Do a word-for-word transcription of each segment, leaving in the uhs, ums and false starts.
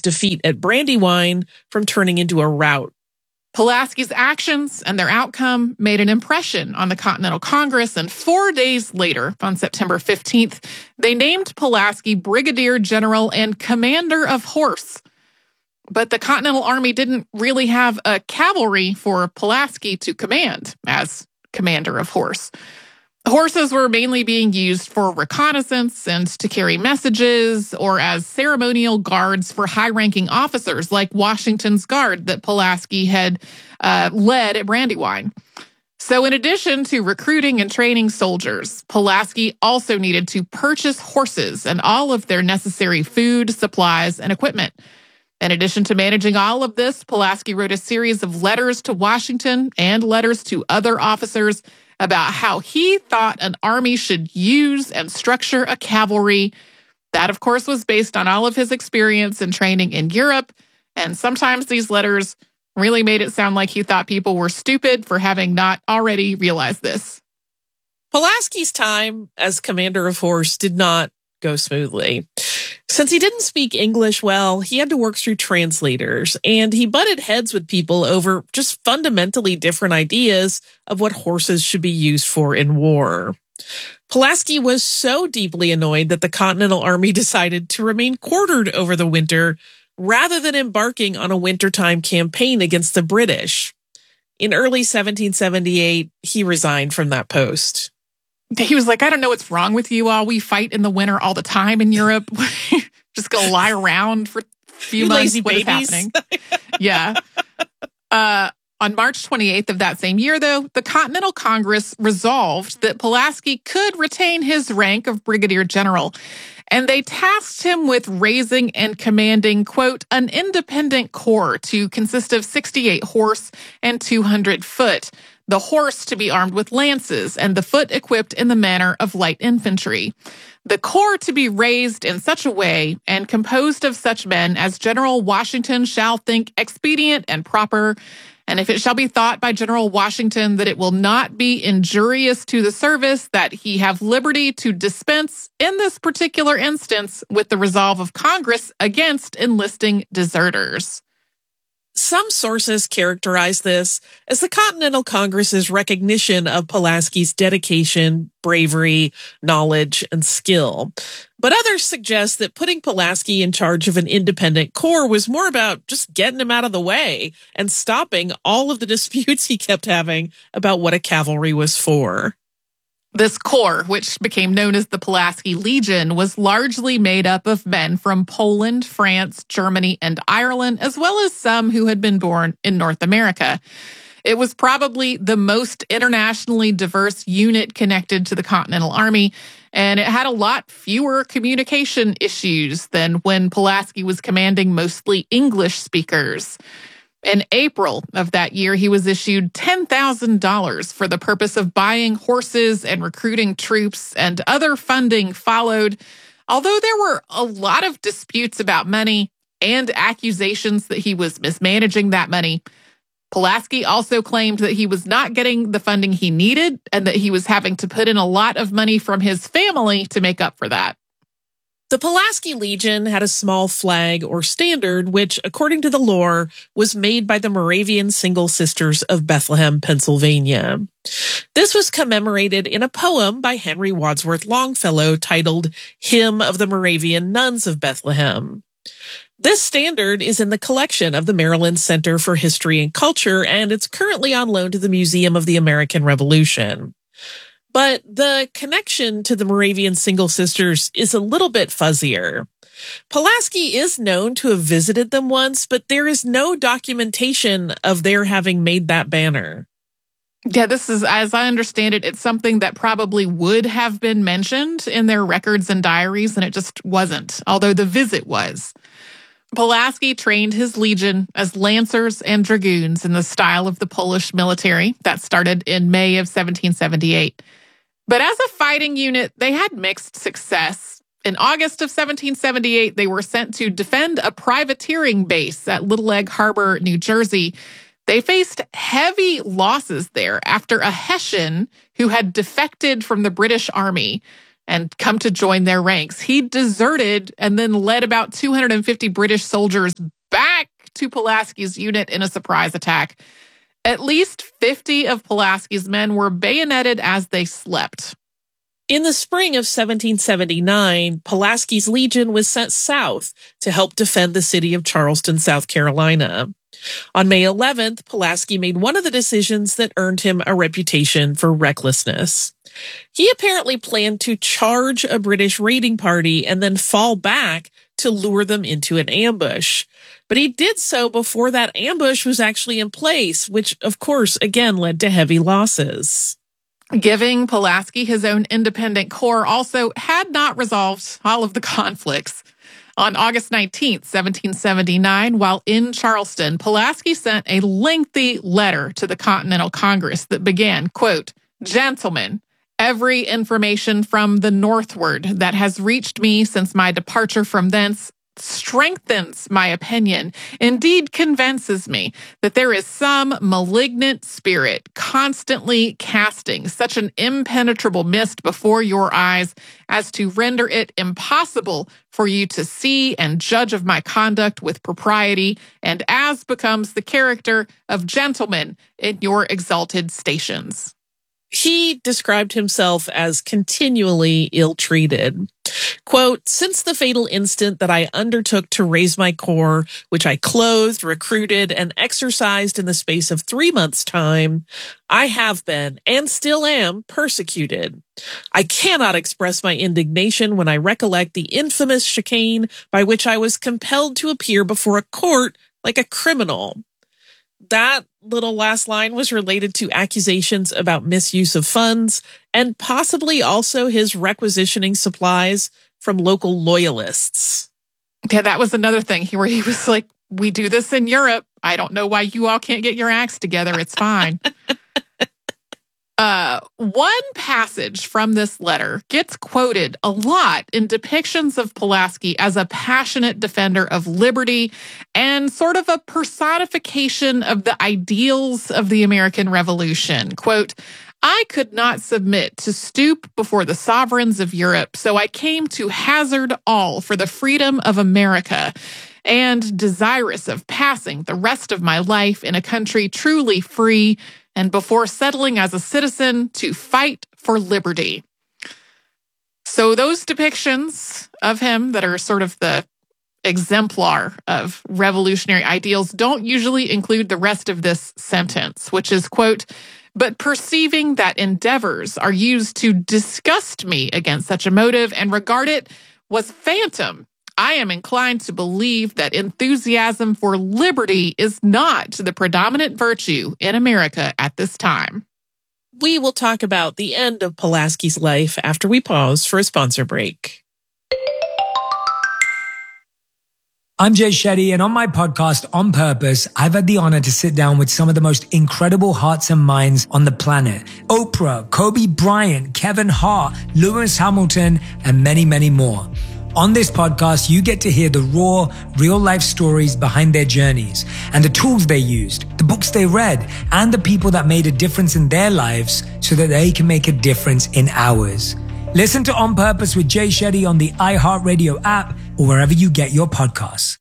defeat at Brandywine from turning into a rout. Pulaski's actions and their outcome made an impression on the Continental Congress, and four days later, on September fifteenth, they named Pulaski Brigadier General and Commander of Horse. But the Continental Army didn't really have a cavalry for Pulaski to command as Commander of Horse. Horses were mainly being used for reconnaissance and to carry messages, or as ceremonial guards for high-ranking officers like Washington's Guard that Pulaski had uh, led at Brandywine. So in addition to recruiting and training soldiers, Pulaski also needed to purchase horses and all of their necessary food, supplies, and equipment. In addition to managing all of this, Pulaski wrote a series of letters to Washington and letters to other officers about how he thought an army should use and structure a cavalry. That, of course, was based on all of his experience and training in Europe. And sometimes these letters really made it sound like he thought people were stupid for having not already realized this. Pulaski's time as commander of horse did not go smoothly. Since he didn't speak English well, he had to work through translators, and he butted heads with people over just fundamentally different ideas of what horses should be used for in war. Pulaski was so deeply annoyed that the Continental Army decided to remain quartered over the winter rather than embarking on a wintertime campaign against the British. In early seventeen seventy-eight, he resigned from that post. He was like, I don't know what's wrong with you all. We fight in the winter all the time in Europe. Just go lie around for a few you months. Lazy what babies. is happening? Yeah. Uh, on March twenty-eighth of that same year, though, the Continental Congress resolved that Pulaski could retain his rank of Brigadier General, and they tasked him with raising and commanding, quote, an independent corps to consist of sixty-eight horse and two hundred foot. The horse to be armed with lances, and the foot equipped in the manner of light infantry. The corps to be raised in such a way and composed of such men as General Washington shall think expedient and proper, and if it shall be thought by General Washington that it will not be injurious to the service, that he have liberty to dispense in this particular instance with the resolve of Congress against enlisting deserters. Some sources characterize this as the Continental Congress's recognition of Pulaski's dedication, bravery, knowledge, and skill. But others suggest that putting Pulaski in charge of an independent corps was more about just getting him out of the way and stopping all of the disputes he kept having about what a cavalry was for. This corps, which became known as the Pulaski Legion, was largely made up of men from Poland, France, Germany, and Ireland, as well as some who had been born in North America. It was probably the most internationally diverse unit connected to the Continental Army, and it had a lot fewer communication issues than when Pulaski was commanding mostly English speakers. In April of that year, he was issued ten thousand dollars for the purpose of buying horses and recruiting troops, and other funding followed. Although there were a lot of disputes about money and accusations that he was mismanaging that money, Pulaski also claimed that he was not getting the funding he needed and that he was having to put in a lot of money from his family to make up for that. The Pulaski Legion had a small flag or standard, which, according to the lore, was made by the Moravian Single Sisters of Bethlehem, Pennsylvania. This was commemorated in a poem by Henry Wadsworth Longfellow titled Hymn of the Moravian Nuns of Bethlehem. This standard is in the collection of the Maryland Center for History and Culture, and it's currently on loan to the Museum of the American Revolution. But the connection to the Moravian Single Sisters is a little bit fuzzier. Pulaski is known to have visited them once, but there is no documentation of their having made that banner. Yeah, this is, as I understand it, it's something that probably would have been mentioned in their records and diaries, and it just wasn't, although the visit was. Pulaski trained his legion as lancers and dragoons in the style of the Polish military. That started in May of seventeen seventy-eight. But as a fighting unit, they had mixed success. In August of seventeen seventy-eight, they were sent to defend a privateering base at Little Egg Harbor, New Jersey. They faced heavy losses there after a Hessian who had defected from the British Army and come to join their ranks. He deserted and then led about two hundred fifty British soldiers back to Pulaski's unit in a surprise attack. At least fifty of Pulaski's men were bayoneted as they slept. In the spring of seventeen seventy-nine, Pulaski's Legion was sent south to help defend the city of Charleston, South Carolina. On May eleventh, Pulaski made one of the decisions that earned him a reputation for recklessness. He apparently planned to charge a British raiding party and then fall back to lure them into an ambush. But he did so before that ambush was actually in place, which, of course, again led to heavy losses. Giving Pulaski his own independent corps also had not resolved all of the conflicts. On August nineteenth, seventeen seventy-nine, while in Charleston, Pulaski sent a lengthy letter to the Continental Congress that began, quote, "Gentlemen, every information from the northward that has reached me since my departure from thence strengthens my opinion, indeed convinces me that there is some malignant spirit constantly casting such an impenetrable mist before your eyes as to render it impossible for you to see and judge of my conduct with propriety and as becomes the character of gentlemen in your exalted stations." He described himself as continually ill-treated. Quote, "Since the fatal instant that I undertook to raise my corps, which I clothed, recruited, and exercised in the space of three months' time, I have been, and still am, persecuted. I cannot express my indignation when I recollect the infamous chicane by which I was compelled to appear before a court like a criminal." That little last line was related to accusations about misuse of funds and possibly also his requisitioning supplies from local loyalists. Yeah, that was another thing where he was like, "We do this in Europe. I don't know why you all can't get your acts together. It's fine." Uh, one passage from this letter gets quoted a lot in depictions of Pulaski as a passionate defender of liberty and sort of a personification of the ideals of the American Revolution. Quote, "I could not submit to stoop before the sovereigns of Europe, so I came to hazard all for the freedom of America, and desirous of passing the rest of my life in a country truly free, and before settling as a citizen, to fight for liberty." So those depictions of him that are sort of the exemplar of revolutionary ideals don't usually include the rest of this sentence, which is, quote, "But perceiving that endeavors are used to disgust me against such a motive and regard it was phantom, I am inclined to believe that enthusiasm for liberty is not the predominant virtue in America at this time." We will talk about the end of Pulaski's life after we pause for a sponsor break. I'm Jay Shetty, and on my podcast, On Purpose, I've had the honor to sit down with some of the most incredible hearts and minds on the planet. Oprah, Kobe Bryant, Kevin Hart, Lewis Hamilton, and many, many more. On this podcast, you get to hear the raw, real-life stories behind their journeys and the tools they used, the books they read, and the people that made a difference in their lives so that they can make a difference in ours. Listen to On Purpose with Jay Shetty on the iHeartRadio app or wherever you get your podcasts.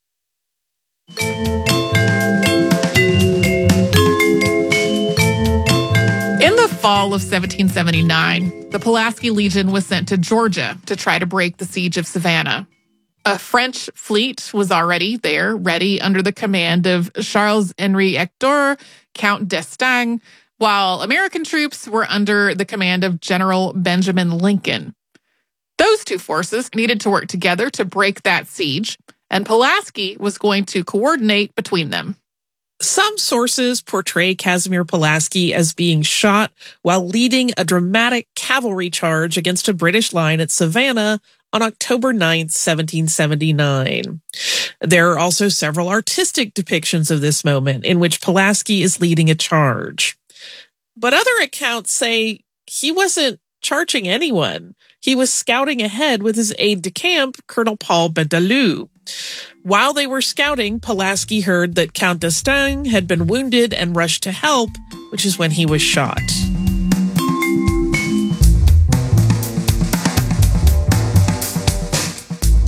In the fall of seventeen seventy-nine, the Pulaski Legion was sent to Georgia to try to break the siege of Savannah. A French fleet was already there, ready under the command of Charles-Henri Hector, Count d'Estaing, while American troops were under the command of General Benjamin Lincoln. Those two forces needed to work together to break that siege, and Pulaski was going to coordinate between them. Some sources portray Casimir Pulaski as being shot while leading a dramatic cavalry charge against a British line at Savannah on October ninth, seventeen seventy-nine. There are also several artistic depictions of this moment in which Pulaski is leading a charge. But other accounts say he wasn't charging anyone. He was scouting ahead with his aide-de-camp, Colonel Paul Bentalou. While they were scouting, Pulaski heard that Count d'Estaing had been wounded and rushed to help, which is when he was shot.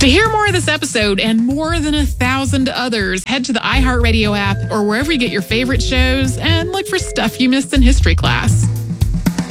To hear more of this episode and more than a thousand others, head to the iHeartRadio app or wherever you get your favorite shows and look for Stuff You Missed in History Class.